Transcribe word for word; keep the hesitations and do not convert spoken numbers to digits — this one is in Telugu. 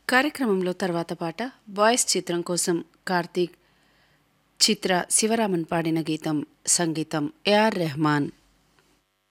కార్యక్రమంలో తర్వాత పాట బాయ్స్ చిత్రం కోసం కార్తీక్, చిత్ర, శివరామన్ పాడిన గీతం, సంగీతం ఏఆర్ రెహమాన్.